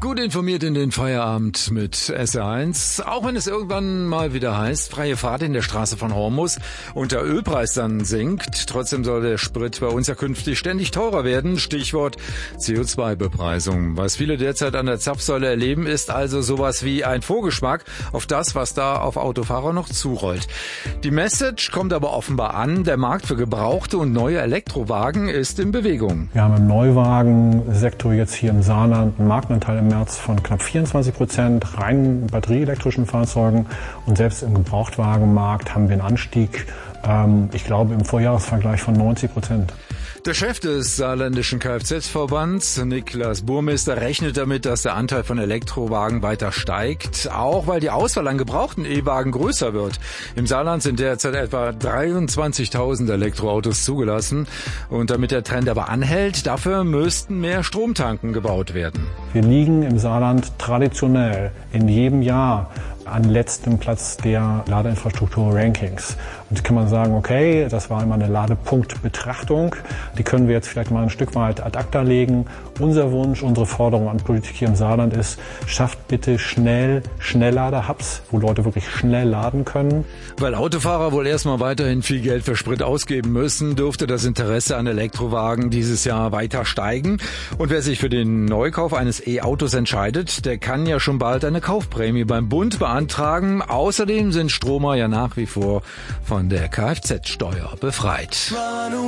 Gut informiert in den Feierabend mit SR1. Auch wenn es irgendwann mal wieder heißt, freie Fahrt in der Straße von Hormus und der Ölpreis dann sinkt. Trotzdem soll der Sprit bei uns ja künftig ständig teurer werden. Stichwort CO2-Bepreisung. Was viele derzeit an der Zapfsäule erleben, ist also sowas wie ein Vorgeschmack auf das, was da auf Autofahrer noch zurollt. Die Message kommt aber offenbar an. Der Markt für gebrauchte und neue Elektrowagen ist in Bewegung. Wir haben im Neuwagensektor jetzt hier im Saarland einen Marktanteil im März von knapp 24%, rein batterieelektrischen Fahrzeugen, und selbst im Gebrauchtwagenmarkt haben wir einen Anstieg, ich glaube im Vorjahresvergleich von 90%. Der Chef des saarländischen Kfz-Verbands, Niklas Burmester, rechnet damit, dass der Anteil von Elektrowagen weiter steigt, auch weil die Auswahl an gebrauchten E-Wagen größer wird. Im Saarland sind derzeit etwa 23.000 Elektroautos zugelassen, und damit der Trend aber anhält, dafür müssten mehr Stromtanken gebaut werden. Wir liegen im Saarland traditionell in jedem Jahr an letztem Platz der Ladeinfrastruktur-Rankings. Und kann man sagen, okay, das war immer eine Ladepunktbetrachtung, die können wir jetzt vielleicht mal ein Stück weit ad acta legen. Unser Wunsch, unsere Forderung an Politik hier im Saarland ist, schafft bitte Schnelllader-Hubs, wo Leute wirklich schnell laden können. Weil Autofahrer wohl erstmal weiterhin viel Geld für Sprit ausgeben müssen, dürfte das Interesse an Elektrowagen dieses Jahr weiter steigen. Und wer sich für den Neukauf eines E-Autos entscheidet, der kann ja schon bald eine Kaufprämie beim Bund beantragen. Außerdem sind Stromer ja nach wie vor von der Kfz-Steuer befreit.